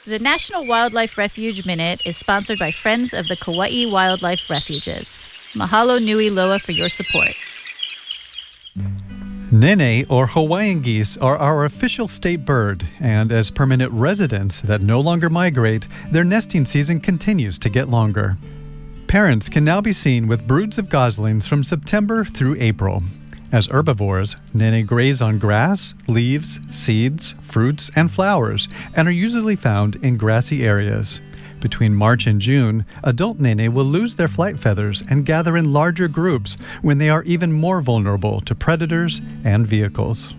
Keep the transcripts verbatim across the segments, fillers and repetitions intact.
The National Wildlife Refuge Minute is sponsored by Friends of the Kauai Wildlife Refuges. Mahalo nui loa for your support. Nene, or Hawaiian geese, are our official state bird, and as permanent residents that no longer migrate, their nesting season continues to get longer. Parents can now be seen with broods of goslings from September through April. As herbivores, nene graze on grass, leaves, seeds, fruits, and flowers, and are usually found in grassy areas. Between March and June, adult nene will lose their flight feathers and gather in larger groups when they are even more vulnerable to predators and vehicles.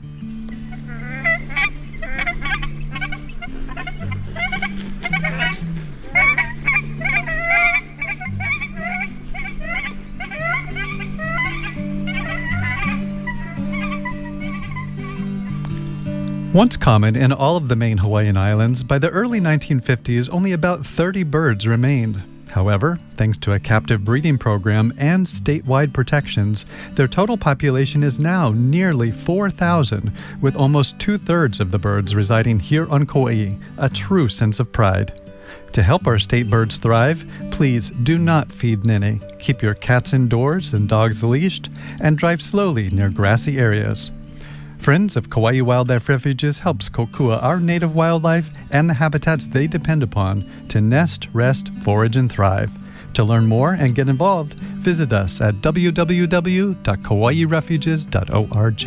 Once common in all of the main Hawaiian Islands, by the early nineteen fifties, only about thirty birds remained. However, thanks to a captive breeding program and statewide protections, their total population is now nearly four thousand, with almost two-thirds of the birds residing here on Kauai, a true sense of pride. To help our state birds thrive, please do not feed nene, keep your cats indoors and dogs leashed, and drive slowly near grassy areas. Friends of Kauai Wildlife Refuges helps kokua our native wildlife and the habitats they depend upon to nest, rest, forage, and thrive. To learn more and get involved, visit us at w w w dot kauai refuges dot org.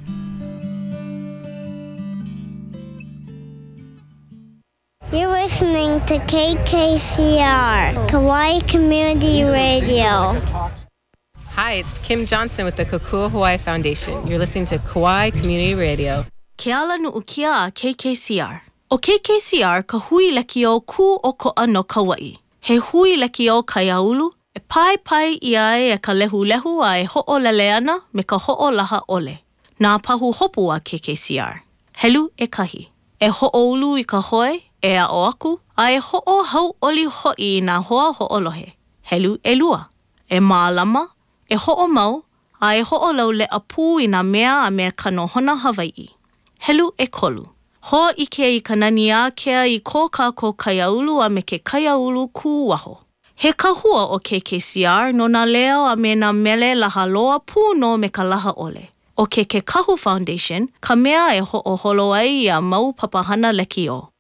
You're listening to K K C R, Kauai Community Radio. Hi, it's Kim Johnson with the Kokua Hawaii Foundation. You're listening to Kauai Community Radio. Ke ala nu'ukia a K K C R. O K K C R, ka hui leki o ku o ko'a no Kauai. He hui leki o Kaiaulu, e pai pai ia e ka lehu lehu a e ho'o lele ana me ka ho'o laha ole. Nā pahu hopu a K K C R. Helu e kahi. E ho'o ulu I ka hoe, e a o aku, a e ho'o hau oli ho'i nā hoa ho'o lohe. Helu e lua. E mālama, e ho'o mau, a e ho'o lau le apu I nā mea a me ka nohona Hawaii. Helu e kolu. Ho ike I ka nani a kea I ko kāko Kaiaulu a me ke Kaiaulu ku waho. He kahua o K K C R no nā leo a me nā mele laha loa pū no me ka laha ole. O ke ke Kahu Foundation, ka mea e ho'o holo ai I a mau papahana leki o.